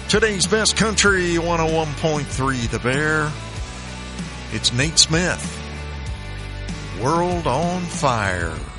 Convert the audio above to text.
Today's Best Country 101.3 The Bear. It's Nate Smith. World on Fire.